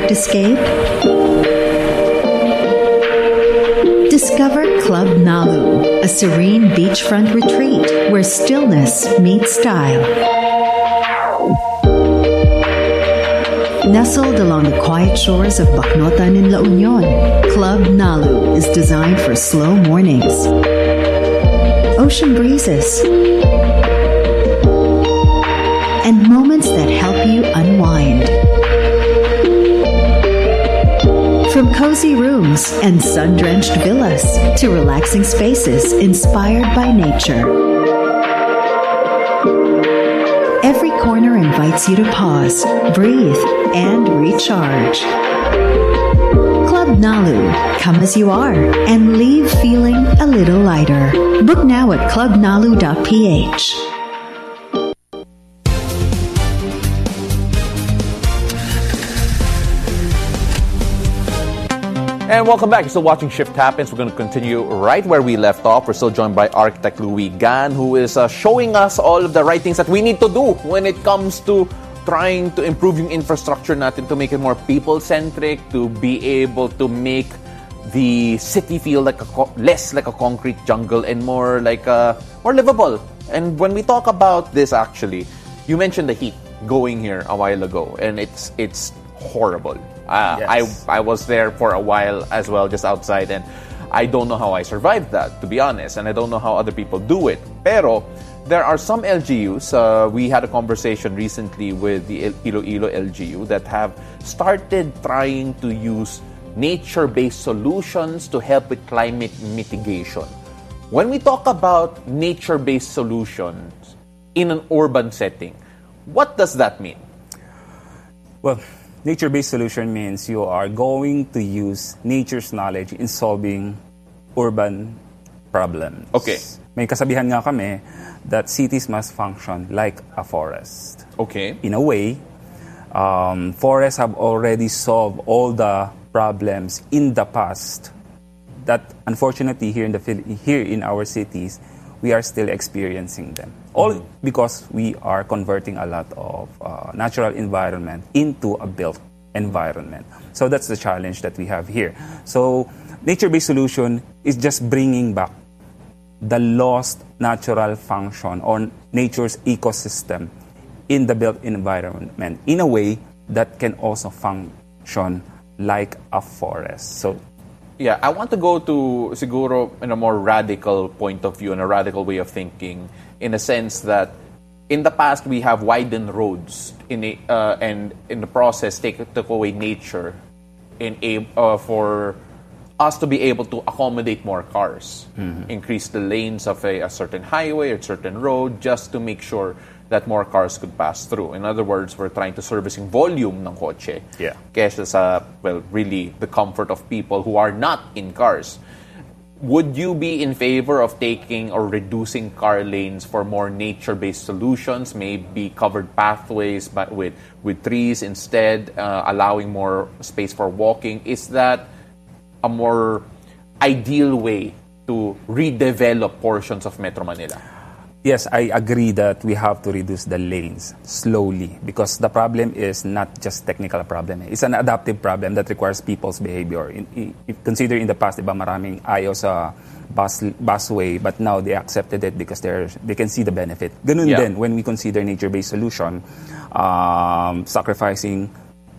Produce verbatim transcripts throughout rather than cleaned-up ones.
perfect escape? Discover Club Nalu, a serene beachfront retreat where stillness meets style. Nestled along the quiet shores of Bacnotan in La Union, Club Nalu is designed for slow mornings, ocean breezes, and moments that help you unwind. From cozy rooms and sun-drenched villas to relaxing spaces inspired by nature. Every corner invites you to pause, breathe, and recharge. Club Nalu, come as you are and leave feeling a little lighter. Book now at club nalu dot p h. And welcome back. You're still watching Shift Happens. We're going to continue right where we left off. We're still joined by architect Louie Gan, who is uh, showing us all of the right things that we need to do when it comes to trying to improve yung infrastructure natin to make it more people-centric, to be able to make the city feel like a co- less like a concrete jungle and more like a, more livable. And when we talk about this, actually, you mentioned the heat going here a while ago, and it's it's horrible. Uh, Yes. I I was there for a while as well, just outside, and I don't know how I survived that, to be honest, and I don't know how other people do it. Pero there are some L G Us. Uh, we had a conversation recently with the Iloilo L G U that have started trying to use nature-based solutions to help with climate mitigation. When we talk about nature-based solutions in an urban setting, what does that mean? Well, nature-based solution means you are going to use nature's knowledge in solving urban problems. Okay. May kasabihan nga kami that cities must function like a forest. Okay. In a way, um, forests have already solved all the problems in the past that unfortunately here in the Phil- here in our cities we are still experiencing them. All because we are converting a lot of uh, natural environment into a built environment. So that's the challenge that we have here. So nature-based solution is just bringing back the lost natural function or nature's ecosystem in the built environment in a way that can also function like a forest. So Yeah, I want to go to siguro in a more radical point of view and a radical way of thinking, in a sense that in the past we have widened roads in a, uh, and in the process take took away nature in a, uh, for us to be able to accommodate more cars, mm-hmm. increase the lanes of a, a certain highway or certain road just to make sure that more cars could pass through. In other words, we're trying to servicing volume ng kotse. Yeah. Kesa sa, well, really the comfort of people who are not in cars. Would you be in favor of taking or reducing car lanes for more nature-based solutions, maybe covered pathways but with, with trees instead, uh, allowing more space for walking? Is that a more ideal way to redevelop portions of Metro Manila? yes, I agree that we have to reduce the lanes slowly because the problem is not just technical problem. It's an adaptive problem that requires people's behavior. In, in, if consider in the past, diba, maraming ayaw sa bus, busway, but now they accepted it because they're, they can see the benefit. Ganun yeah. din when we consider nature-based solution, um, sacrificing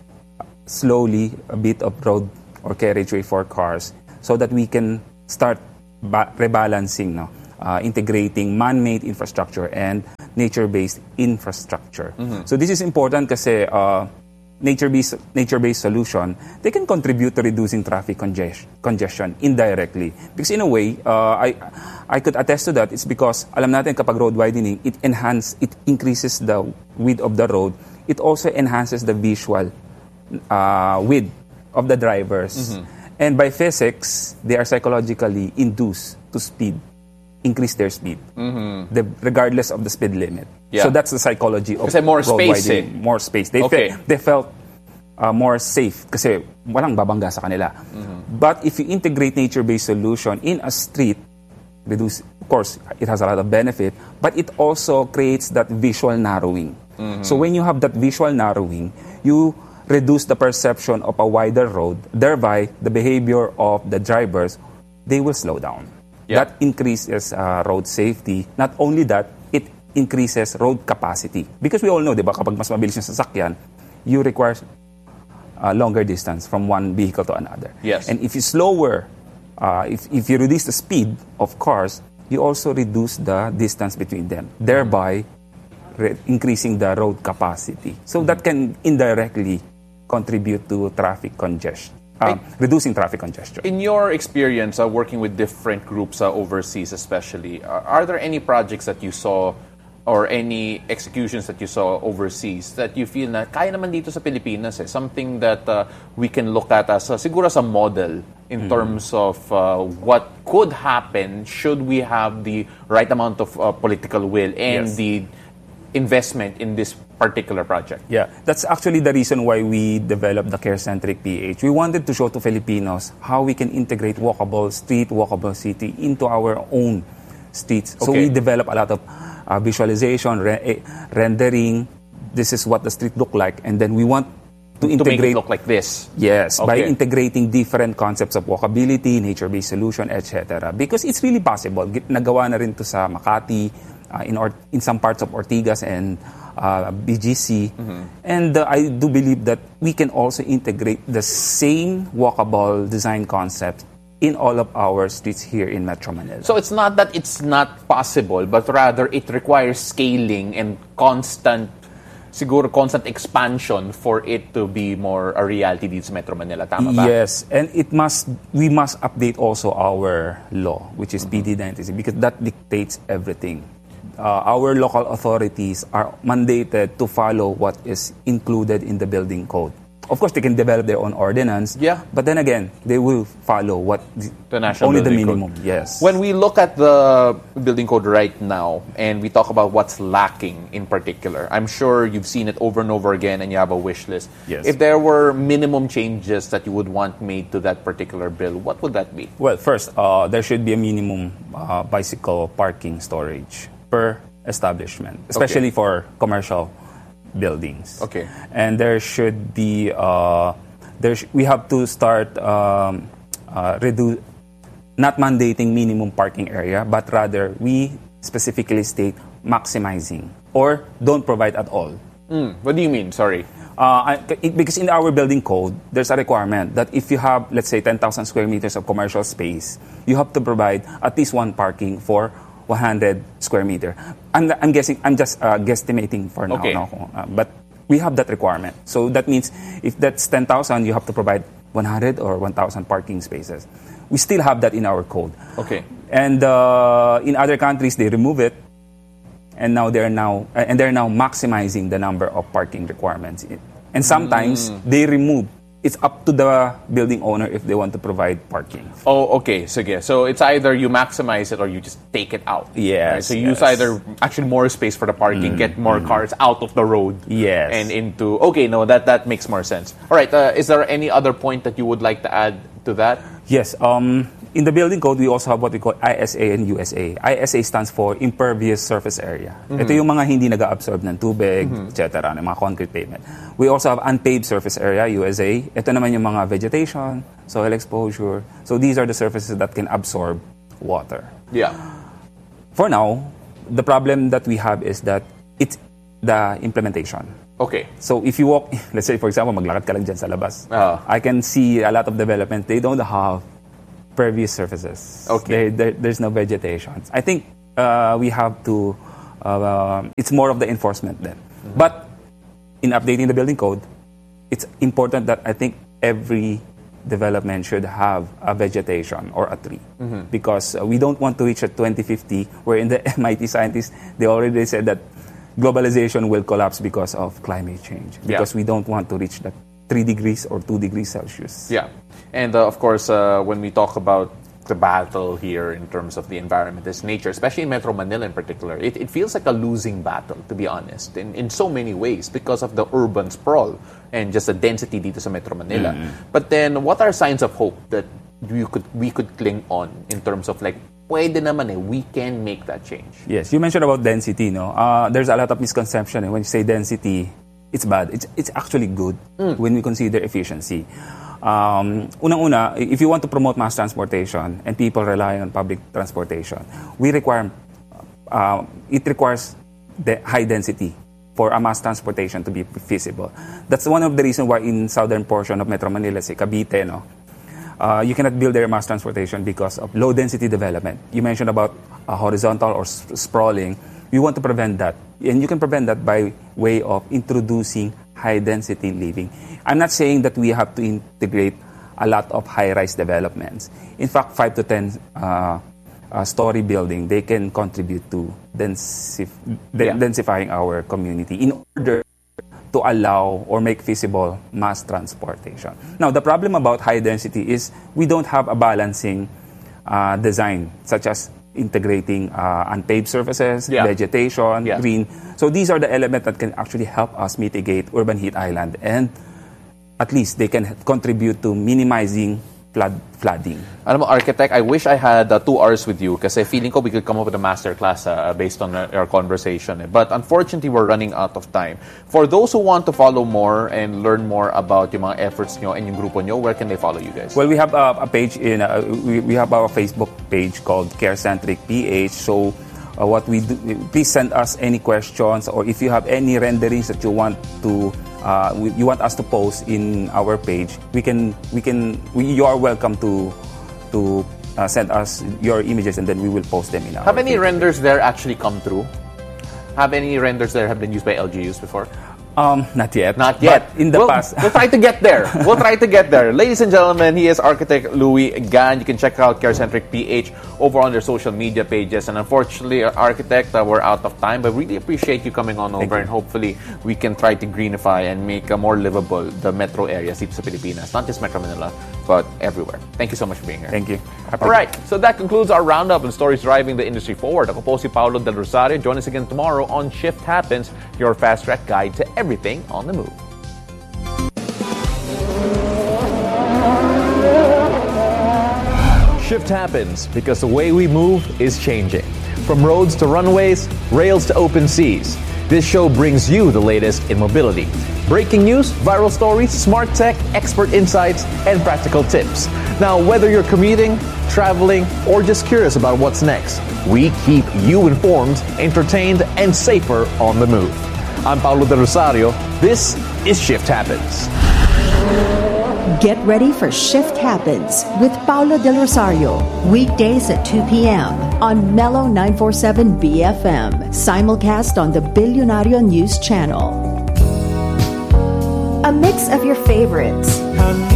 slowly a bit of road or carriageway for cars so that we can start ba- rebalancing, no? Uh, integrating man-made infrastructure and nature-based infrastructure. Mm-hmm. So this is important kasi uh, nature-based nature-based solution, they can contribute to reducing traffic congestion, congestion indirectly. Because in a way, uh, I I could attest to that. It's because alam natin kapag road widening, it enhance, it increases the width of the road. It also enhances the visual uh, width of the drivers. Mm-hmm. And by physics, they are psychologically induced to speed. Increase their speed, mm-hmm. the, regardless of the speed limit. Yeah. So that's the psychology of kasi more road space, widening. eh. More space. They, okay. fe- they felt uh, more safe kasi walang babangga sa kanila. Mm-hmm. But if you integrate nature-based solution in a street, reduce, of course, it has a lot of benefit, but it also creates that visual narrowing. Mm-hmm. So when you have that visual narrowing, you reduce the perception of a wider road, thereby the behavior of the drivers, they will slow down. Yeah. That increases uh, road safety. Not only that, it increases road capacity. Because we all know, di ba, kapag mas mabilis yung sasakyan, you require a longer distance from one vehicle to another. Yes. And if you slower, uh, if, if you reduce the speed of cars, you also reduce the distance between them, thereby re- increasing the road capacity. So that can indirectly contribute to traffic congestion, uh, reducing traffic congestion. In your experience uh, working with different groups uh, overseas especially, uh, are there any projects that you saw or any executions that you saw overseas that you feel na kaya naman dito sa Pilipinas, eh, something that uh, we can look at as uh, siguro as a model in mm-hmm. terms of uh, what could happen should we have the right amount of uh, political will and yes. the investment in this particular project? Yeah, that's actually the reason why we developed the Care-Centric P H. We wanted to show to Filipinos how we can integrate walkable street, walkable city into our own streets. So okay. we develop a lot of uh, visualization, re- rendering. This is what the street look like, and then we want to integrate. To make it look like this. Yes, okay. by integrating different concepts of walkability, nature-based solution, et cetera. Because it's really possible. Nagawa na rin to sa Makati, uh, in or in some parts of Ortigas and uh, B G C, mm-hmm. and uh, I do believe that we can also integrate the same walkable design concept in all of our streets here in Metro Manila. So it's not that it's not possible, but rather it requires scaling and constant, siguro constant expansion for it to be more a reality dito sa Metro Manila. Tama ba? Yes, and it must we must update also our law, which is mm-hmm. P D ninety-six, because that dictates everything. Uh, our local authorities are mandated to follow what is included in the building code. Of course, they can develop their own ordinance. Yeah. But then again, they will follow what the, the national only the building minimum. code. Yes. When we look at the building code right now and we talk about what's lacking in particular, I'm sure you've seen it over and over again and you have a wish list. Yes. If there were minimum changes that you would want made to that particular bill, what would that be? Well, first, uh, there should be a minimum uh, bicycle parking storage per establishment, especially okay. for commercial buildings. Okay. And there should be, uh, there sh- we have to start um, uh, reduce, not mandating minimum parking area, but rather we specifically state maximizing or don't provide at all. Mm, what do you mean? Sorry. Uh, it, because in our building code, there's a requirement that if you have, let's say, ten thousand square meters of commercial space, you have to provide at least one parking for one hundred square meter. I'm, I'm guessing, I'm just uh, guesstimating for now. Okay. No? Uh, but we have that requirement. So that means if that's ten thousand, you have to provide one hundred or one thousand parking spaces. We still have that in our code. Okay. And uh, in other countries, they remove it. And now they're now, uh, and they're now maximizing the number of parking requirements. And sometimes mm. they remove. It's up to the building owner if they want to provide parking. Oh, okay. So, yeah. So it's either you maximize it or you just take it out. Yes. Right? So yes. use either actually more space for the parking, mm, get more mm. cars out of the road. Yes. And into, okay, no, that, that makes more sense. All right. Uh, is there any other point that you would like to add to that? Yes. Um, in the building code, we also have what we call I S A and U S A. I S A stands for Impervious Surface Area. Mm-hmm. Ito yung mga hindi nag-absorb ng tubig, mm-hmm. et cetera, ng mga concrete pavement. We also have Unpaved Surface Area, U S A. Ito naman yung mga vegetation, soil exposure. So these are the surfaces that can absorb water. Yeah. For now, the problem that we have is that it's the implementation. Okay. So if you walk, let's say for example, maglakad ka lang dyan sa labas. Uh. I can see a lot of development. They don't have pervious surfaces. Okay. There, there, there's no vegetation. I think uh, we have to, uh, it's more of the enforcement then. Mm-hmm. But in updating the building code, it's important that I think every development should have a vegetation or a tree. Mm-hmm. Because uh, we don't want to reach at twenty fifty, where in the M I T scientists, they already said that globalization will collapse because of climate change. Because yeah. we don't want to reach that three degrees or two degrees Celsius. Yeah. And uh, of course, uh, when we talk about the battle here in terms of the environment, this nature, especially in Metro Manila in particular, it, it feels like a losing battle, to be honest, in, in so many ways because of the urban sprawl and just the density dito sa Metro Manila. Mm-hmm. But then, what are signs of hope that you could we could cling on in terms of like, pwede naman eh, we can make that change? Yes, you mentioned about density, no? Uh, there's a lot of misconception eh, when you say density. it's bad. It's it's actually good mm. when we consider efficiency. Um, unang-una, if you want to promote mass transportation and people rely on public transportation, we require uh, it requires the high density for a mass transportation to be feasible. That's one of the reasons why in southern portion of Metro Manila, say Cavite, no, uh, you cannot build their mass transportation because of low density development. You mentioned about uh, horizontal or sp- sprawling. We want to prevent that, and you can prevent that by way of introducing high density living. I'm not saying that we have to integrate a lot of high-rise developments. In fact, five to ten uh, uh, story building, they can contribute to densif- de- yeah. densifying our community in order to allow or make feasible mass transportation. Now, the problem about high density is we don't have a balancing uh, design, such as integrating uh, unpaved surfaces, yeah. vegetation, yeah. green. So these are the elements that can actually help us mitigate urban heat island, and at least they can contribute to minimizing flood flooding. Alam mo, architect, I wish I had uh, two hours with you kasi feeling ko we could come up with a master class uh, based on uh, our conversation. But unfortunately, we're running out of time. For those who want to follow more and learn more about yung mga efforts nyo and yung grupo nyo, where can they follow you guys? Well, we have uh, a page in, uh, we, we have our Facebook page called CareCentric P H. So uh, what we do, please send us any questions, or if you have any renderings that you want to Uh, we, you want us to post in our page, we can we can we, you are welcome to to uh, send us your images, and then we will post them in our Have any page. renders there actually come through? Have any renders there have been used by L G Us before? Um, not yet. Not yet. But in the we'll, past. We'll try to get there. We'll try to get there. Ladies and gentlemen, he is architect Louie Gan. You can check out CareCentric P H over on their social media pages. And unfortunately, architect, uh, we're out of time. But really appreciate you coming on over. And hopefully, we can try to greenify and make uh, more livable the metro areas dito sa Pilipinas. Not just Metro Manila, but everywhere. Thank you so much for being here. Thank you. Happy All right. So that concludes our roundup on stories driving the industry forward. Ako po si Paulo Del Rosario. Join us again tomorrow on Shift Happens, your fast-track guide to everything on the move. Shift happens because the way we move is changing. From roads to runways, rails to open seas, this show brings you the latest in mobility. Breaking news, viral stories, smart tech, expert insights, and practical tips. Now, whether you're commuting, traveling, or just curious about what's next, we keep you informed, entertained, and safer on the move. I'm Paulo Del Rosario. This is Shift Happens. Get ready for Shift Happens with Paulo Del Rosario. Weekdays at two p.m. on Mellow nine forty-seven B F M. Simulcast on the Billionario News Channel. A mix of your favorites.